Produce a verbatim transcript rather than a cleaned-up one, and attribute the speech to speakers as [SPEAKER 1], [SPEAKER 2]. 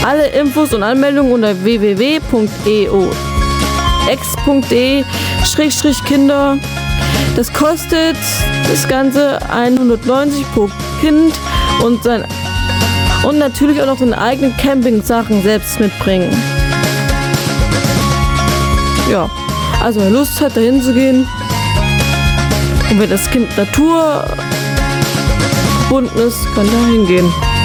[SPEAKER 1] Alle Infos und Anmeldungen unter w w w punkt e o x punkt d e Schrägstrich Kinder. Das kostet das Ganze hundertneunzig pro Kind und sein und natürlich auch noch seine eigenen Camping-Sachen selbst mitbringen. Ja, also wer Lust hat, dahin zu gehen und wer das Kind Natur verbunden ist, kann da hingehen.